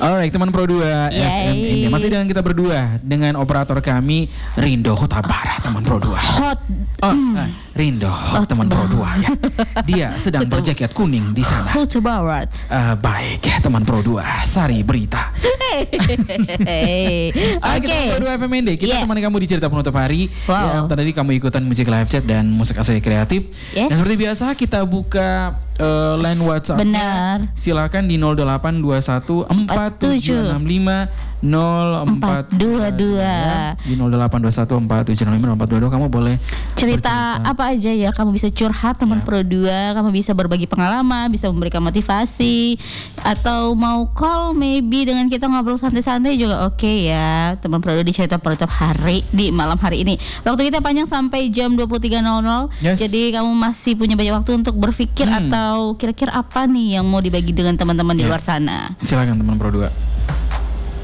Alright, teman Pro 2 FM ini masih dengan kita berdua dengan operator kami Rindo Huta Barat, teman Pro 2. Rindo teman Pro 2 ya. Dia sedang berjaket kuning di sana. Huta Barat. Baik, teman Pro 2, Sari Berita. Kita Pro 2 FM ini kita temani kamu di cerita penutup hari. Ya, tadi kamu ikutan musik live chat dan musik asli kreatif. Dan seperti biasa kita buka line WhatsApp. Benar. Silakan di 0821 4765 0422 di 0821 4765 0422 kamu boleh cerita apa aja ya, kamu bisa curhat teman Pro 2, kamu bisa berbagi pengalaman, bisa memberikan motivasi, atau mau call maybe dengan kita ngobrol santai-santai juga oke ya teman Pro 2 di cerita penutup hari di malam hari ini. Waktu kita panjang sampai jam 23.00. Jadi kamu masih punya banyak waktu untuk berpikir atau kira-kira apa nih yang mau dibagi dengan teman-teman di luar sana. Silakan teman Pro 2.